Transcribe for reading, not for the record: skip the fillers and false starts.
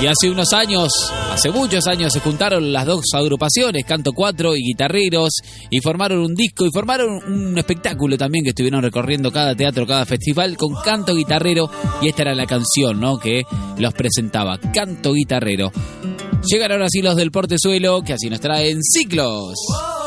Y hace muchos años, se juntaron las dos agrupaciones, Canto 4 y Guitarreros, y formaron un disco y formaron un espectáculo también que estuvieron recorriendo cada teatro, cada festival con Canto Guitarrero, y esta era la canción, ¿no?, que los presentaba, Canto Guitarrero. Llegan ahora sí los del Portezuelo, que así nos traen Ciclos.